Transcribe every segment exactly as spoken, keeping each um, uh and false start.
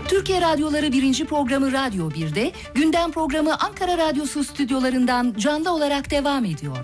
Türkiye Radyoları birinci programı Radyo bir'de, gündem programı Ankara Radyosu stüdyolarından canlı olarak devam ediyor.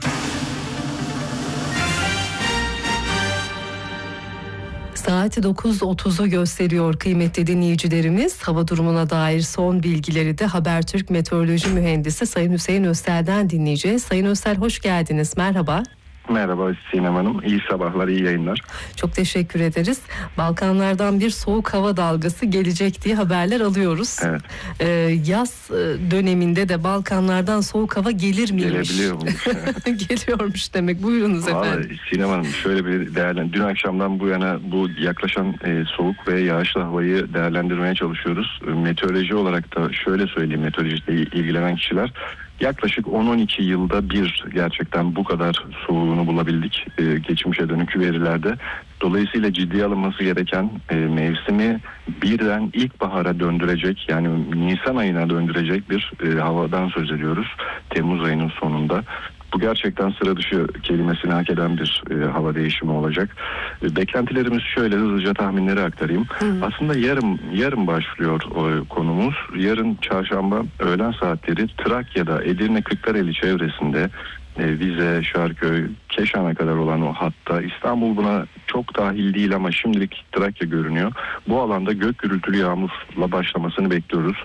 Saati dokuz otuzu gösteriyor kıymetli dinleyicilerimiz. Hava durumuna dair son bilgileri de Habertürk Meteoroloji Mühendisi Sayın Hüseyin Özsel'den dinleyeceğiz. Sayın Özsel, hoş geldiniz. Merhaba. Merhaba Sinem Hanım. İyi sabahlar, iyi yayınlar. Çok teşekkür ederiz. Balkanlardan bir soğuk hava dalgası gelecek diye haberler alıyoruz. Evet. Ee, yaz döneminde de Balkanlardan soğuk hava gelir miymiş? Gelebiliyormuş. Geliyormuş demek. Buyurunuz Vallahi efendim. Sinem Hanım, şöyle bir değerlen. Dün akşamdan bu yana bu yaklaşan e, soğuk ve yağışlı havayı değerlendirmeye çalışıyoruz. E, meteoroloji olarak da şöyle söyleyeyim, meteorolojiyle ilgilenen kişiler yaklaşık on on iki yılda bir gerçekten bu kadar soğuğunu bulabildik e, geçmişe dönük verilerde. Dolayısıyla ciddiye alınması gereken e, mevsimi birden ilkbahara döndürecek, yani Nisan ayına döndürecek bir e, havadan söz ediyoruz Temmuz ayının sonunda. Bu gerçekten sıra dışı kelimesini hak eden bir e, hava değişimi olacak. E, beklentilerimiz şöyle, hızlıca tahminleri aktarayım. Hı. Aslında yarın yarın başlıyor o konumuz. Yarın çarşamba öğlen saatleri Trakya'da, Edirne Kırklareli çevresinde, e, Rize, Şarköy, Keşan'a kadar olan o hatta, İstanbul buna çok dahil değil ama şimdilik Trakya görünüyor. Bu alanda gök gürültülü yağmurla başlamasını bekliyoruz.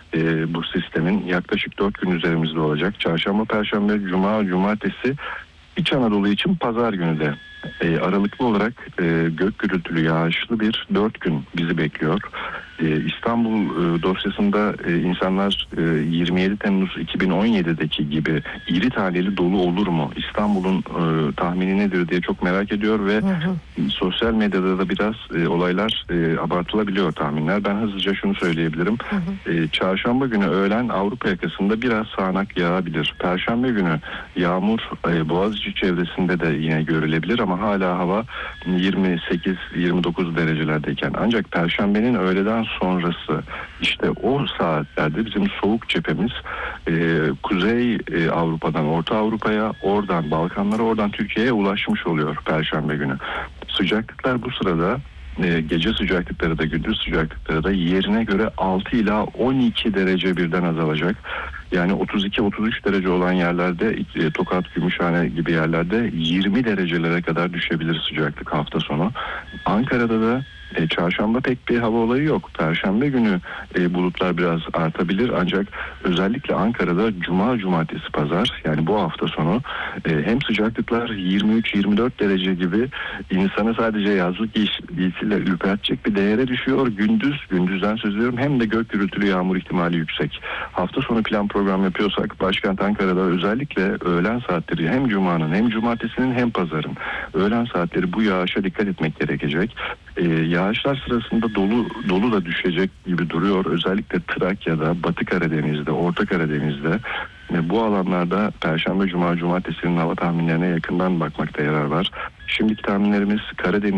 E, bu sistemin yaklaşık dört gün üzerimizde olacak. Çarşamba, Perşembe, Cuma, Cumartesi, İç Anadolu için Pazar günü de e, aralıklı olarak e, gök gürültülü yağışlı bir dört gün bizi bekliyor. E, İstanbul e, dosyasında e, insanlar e, yirmi yedi Temmuz iki bin on yedi'deki gibi iri taneli dolu olur mu, İstanbul'un e, tahmini nedir diye çok merak ediyor ve hı hı. sosyal medyada da biraz e, olaylar e, abartılabiliyor, tahminler. Ben hızlıca şunu söyleyebilirim. Hı hı. E, çarşamba günü öğlen Avrupa yakasında biraz sağanak yağabilir. Perşembe günü yağmur e, Boğaziçi çevresinde de yine görülebilir ama hala hava yirmi sekiz yirmi dokuz derecelerdeyken, ancak Perşembenin öğleden sonrası, işte o saatlerde bizim soğuk cephemiz e, Kuzey e, Avrupa'dan Orta Avrupa'ya, oradan Balkanlara, oradan Türkiye'ye ulaşmış oluyor Perşembe günü. Sıcaklıklar bu sırada e, gece sıcaklıkları da gündüz sıcaklıkları da yerine göre altı ila on iki derece birden azalacak. Yani otuz iki otuz üç derece olan yerlerde, e, Tokat, Gümüşhane gibi yerlerde yirmi derecelere kadar düşebilir sıcaklık hafta sonu. Ankara'da da E, çarşamba pek bir hava olayı yok. Perşembe günü e, bulutlar biraz artabilir ancak özellikle Ankara'da Cuma, Cumartesi, Pazar, yani bu hafta sonu e, hem sıcaklıklar yirmi üç yirmi dört derece gibi insanı sadece yazlık giysiyle ürpertecek bir değere düşüyor. Gündüz, gündüzden söz ediyorum, hem de gök gürültülü yağmur ihtimali yüksek. Hafta sonu plan program yapıyorsak başkent Ankara'da özellikle öğlen saatleri, hem Cuma'nın hem Cumartesi'nin hem Pazar'ın öğlen saatleri bu yağışa dikkat etmek gerekecek. Ee, yağışlar sırasında dolu dolu da düşecek gibi duruyor. Özellikle Trakya'da, Batı Karadeniz'de, Orta Karadeniz'de ve bu alanlarda Perşembe, Cuma, Cumartesi'nin hava tahminlerine yakından bakmakta yarar var. Şimdiki tahminlerimiz Karadeniz